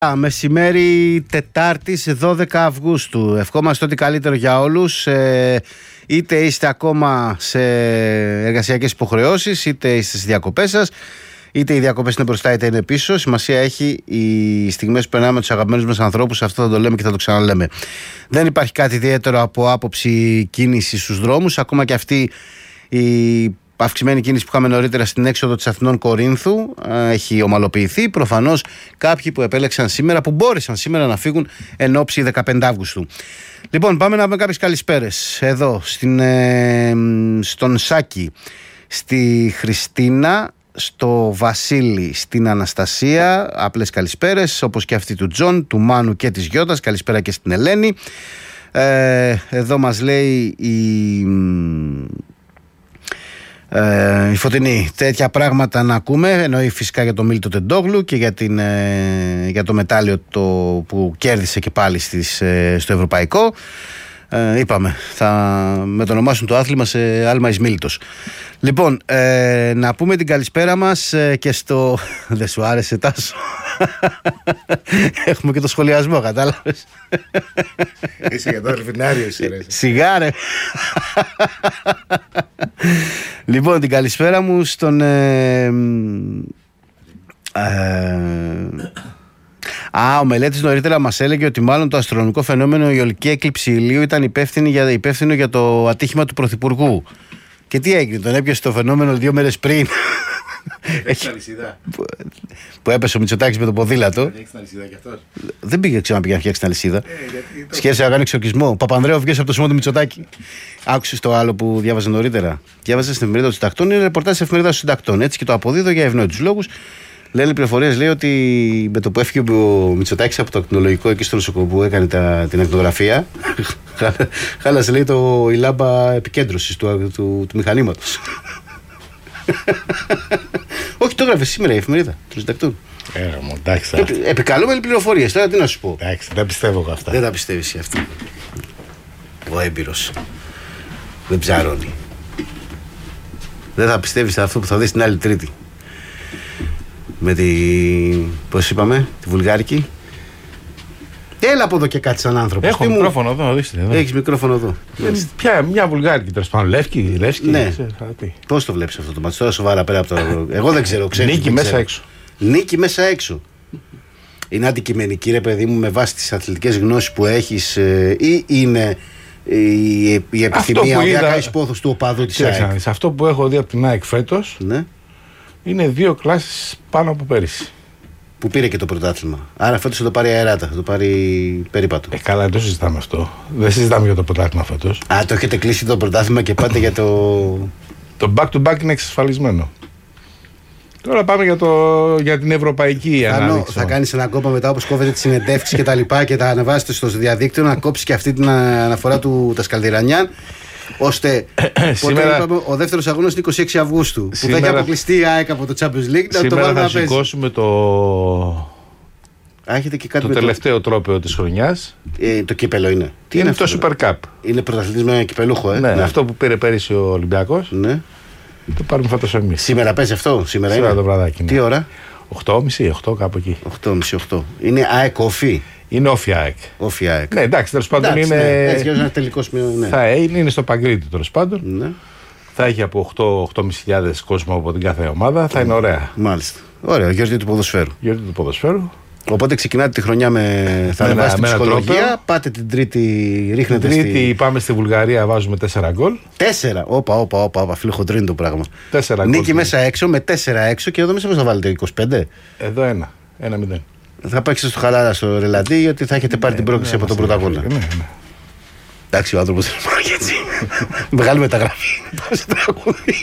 Μεσημέρι Τετάρτης 12 Αυγούστου. Ευχόμαστε ό,τι καλύτερο για όλους. Είτε είστε ακόμα σε εργασιακές υποχρεώσεις, είτε είστε στις διακοπές σας, είτε οι διακοπές είναι μπροστά είτε είναι πίσω. Σημασία έχει οι στιγμές που περνάμε με τους αγαπημένους μας ανθρώπους. Αυτό θα το λέμε και θα το ξαναλέμε. Δεν υπάρχει κάτι ιδιαίτερο από άποψη κίνηση στους δρόμους. Ακόμα και αυτή η αυξημένη κίνηση που είχαμε νωρίτερα στην έξοδο της Αθηνών Κορίνθου έχει ομαλοποιηθεί. Προφανώς κάποιοι που επέλεξαν σήμερα, που μπόρεσαν σήμερα να φύγουν εν ώψη 15 Αυγούστου. Λοιπόν, πάμε να πούμε κάποιες καλησπέρες. Εδώ στον Σάκη, στη Χριστίνα, στο Βασίλη, στην Αναστασία. Απλές καλησπέρες, όπως και αυτή του Τζον, του Μάνου και της Γιώτας. Καλησπέρα και στην Ελένη. Εδώ μας λέει η Φωτεινή, τέτοια πράγματα να ακούμε. Εννοεί φυσικά για τον Μίλτο Τεντόγλου και για το μετάλλιο που κέρδισε και πάλι στο Ευρωπαϊκό. Είπαμε, θα μετονομάσουν το άθλημα σε άλμα εις Μίλτος. Λοιπόν, να πούμε την καλησπέρα μας και στο... Δεν σου άρεσε, Τάσο? Έχουμε και το σχολιασμό, κατάλαβες? Είσαι για το Ελφινάριο. Σιγά ρε. Λοιπόν, την καλησπέρα μου στον ο Μελέτης νωρίτερα μας έλεγε ότι μάλλον το αστρονομικό φαινόμενο, η ολική έκλειψη ηλίου, ήταν υπεύθυνο για το ατύχημα του Πρωθυπουργού. Και τι έγινε, τον έπιασε το φαινόμενο 2 μέρες πριν. Έχει την αλυσίδα. Που έπεσε ο Μητσοτάκης με το ποδήλατο. Έχει την αλυσίδα κι αυτός. Δεν πήγε ξαναπήγε να φτιάξει την αλυσίδα. Σκέφτεσαι να κάνει εξορκισμό. Ο Παπανδρέου βγήκε από το σώμα του Μητσοτάκη. Άκουσες το άλλο που διάβαζε νωρίτερα? Διάβαζε στην εφημερίδα των Συντακτών, είναι ρεπορτάζ στην εφημερίδα των Συντακτών. Έτσι και το αποδίδω για ευνόητους λόγους. Λένε πληροφορίες, λέει ότι με το που έφυγε ο Μητσοτάκης από το ακτινολογικό εκεί στο νοσοκομείο που έκανε την ακτινογραφία, χάλασε, λέει, η λάμπα επικέντρωσης του μηχανήματος. Όχι, το έγραφε σήμερα η εφημερίδα των Συντακτών. Επικαλούμενοι πληροφορίες, τώρα τι να σου πω. Εντάξει, δεν πιστεύω εγώ αυτά. Δεν τα πιστεύεις αυτά. Ο έμπειρος δεν ψαρώνει. Δεν θα πιστεύεις αυτό που θα δεις την άλλη Τρίτη. Με πώς είπαμε, τη Βουλγάρικη. Έλα από εδώ και κάτι σαν άνθρωπος. Έχω μικρόφωνο εδώ, να δεις. Έχεις μικρόφωνο εδώ. Μια Βουλγάρικη, τέλος πάντων. Λεύκη. Ναι. Πώς το βλέπεις αυτό το μάτι τώρα σοβαρά πέρα από το... Εγώ δεν ξέρω. Νίκη μέσα έξω. Νίκη μέσα έξω. Είναι αντικειμενική, ρε παιδί μου, με βάση τις αθλητικές γνώσεις που έχεις, ή είναι η επιθυμία, ο διακάης πόθος του οπαδού της ΑΕΚ? Αυτό που έχω δει από την ΑΕΚ φέτος, ναι, είναι 2 κλάσεις πάνω από πέρυσι. Που πήρε και το πρωτάθλημα. Άρα φέτος θα το πάρει αεράτα, θα το πάρει περίπατο. Καλά, δεν το συζητάμε αυτό. Δεν συζητάμε για το πρωτάθλημα φέτος. Το έχετε κλείσει το πρωτάθλημα και πάτε για το... Το back to back είναι εξασφαλισμένο. Τώρα πάμε για την ευρωπαϊκή ανάδειξη. Θα κάνεις ένα κόπα μετά, όπως κόβετε τις συνεντεύξεις και τα λοιπά και τα ανεβάσετε στο διαδίκτυο, να κόψεις και αυτή την αναφορά του Τασκαλδιρανιάν, ώστε σήμερα... είπαμε, ο δεύτερος αγώνας είναι 26 Αυγούστου, που θα έχει αποκλειστεί η ΑΕΚ από το Champions League. Σήμερα θα σηκώσουμε έχετε και κάτι το τελευταίο τρόπαιο της χρονιάς. Το κύπελο είναι. Τι είναι το Super Cup. Είναι πρωταθλητής με κυπελούχο, ναι, αυτό που πήρε πέρυσι ο Ολυμπιακός. Ναι. Το πάρουμε φέτος εμείς. Σήμερα παίζει αυτό, σήμερα το βραδάκι. Ναι. Τι ώρα? 8.30, 8 κάπου εκεί. 8.30. Είναι ΑΕΚ όφι. Είναι όφι ΑΕΚ. Όφι ΑΕΚ. Ναι, εντάξει, τέλος πάντων είναι. Ναι, έτσι ένα τελικό σημείο. Ναι. Θα είναι στο Παγκρίτη τέλος πάντων. Ναι. Θα έχει από 8.500 κόσμο από την κάθε ομάδα. Θα είναι ωραία. Μάλιστα. Ωραία, γιορτή του ποδοσφαίρου. Οπότε ξεκινάτε τη χρονιά θα ανεβάσετε την ψυχολογία. Πάτε την Τρίτη, ρίχνετε την Τρίτη πάμε στη Βουλγαρία, βάζουμε 4 γκολ. 4, όπα, φίλο χοντρίνει το πράγμα. 4 Νίκη μέσα έξω, με 4 έξω και εδώ μέσα πώς θα βάλετε 25. Εδώ 1-0. Θα παίξετε στο χαλάρα στο Ρελαντί, γιατί θα έχετε πάρει την πρόκληση από τον πρωταγώνα. Εντάξει, ο άνθρωπος είναι έτσι. Μεγάλη μεταγραφή.